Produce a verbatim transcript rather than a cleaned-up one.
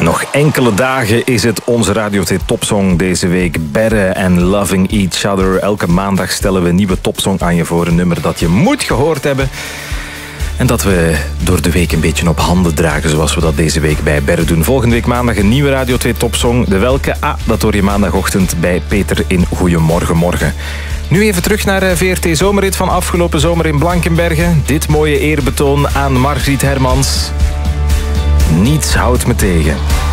Nog enkele dagen is het onze Radio twee Topsong deze week. Berre en Loving Each Other. Elke maandag stellen we een nieuwe topsong aan je voor. Een nummer dat je moet gehoord hebben. En dat we door de week een beetje op handen dragen, zoals we dat deze week bij Berre doen. Volgende week maandag een nieuwe Radio twee Topsong. De welke? Ah, dat hoor je maandagochtend bij Peter in Goeiemorgen Morgen. Nu even terug naar V R T Zomerrit van afgelopen zomer in Blankenberge. Dit mooie eerbetoon aan Margriet Hermans. Niets houdt me tegen.